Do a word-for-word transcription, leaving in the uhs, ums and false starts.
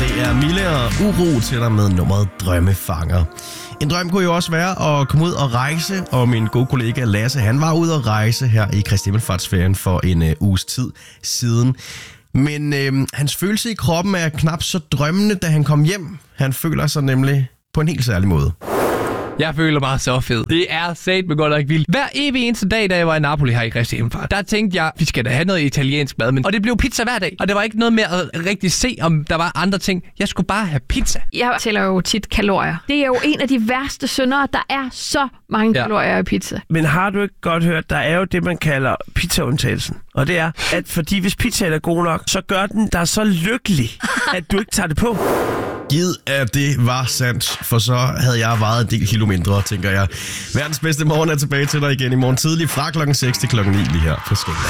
Det er Mille og Uro til dig med nummeret Drømmefanger. En drøm kunne jo også være at komme ud og rejse, og min gode kollega Lasse, han var ude at rejse her i Kristi Himmelfartsferien for en øh, uges tid siden. Men øh, hans følelse i kroppen er knap så drømmende, da han kom hjem. Han føler sig nemlig på en helt særlig måde. Jeg føler mig så fed. Det er satme godt nok vildt. Hver evig eneste dag, da jeg var i Napoli her i Kristi Himmelfart, der tænkte jeg, vi skal da have noget italiensk mad. Men... Og det blev pizza hver dag. Og det var ikke noget med at rigtig se, om der var andre ting. Jeg skulle bare have pizza. Jeg tæller jo tit kalorier. Det er jo en af de værste syndere. Der er så mange ja. kalorier i pizza. Men har du ikke godt hørt, der er jo det, man kalder pizzaundtagelsen. Og det er, at fordi hvis pizzaen er god nok, så gør den dig så lykkelig, at du ikke tager det på. Gid at det var sandt, for så havde jeg vejet en del kilo mindre, tænker jeg. Verdens bedste morgen er tilbage til dig igen i morgen tidlig fra klokken seks til klokken ni lige her på Skænderiget.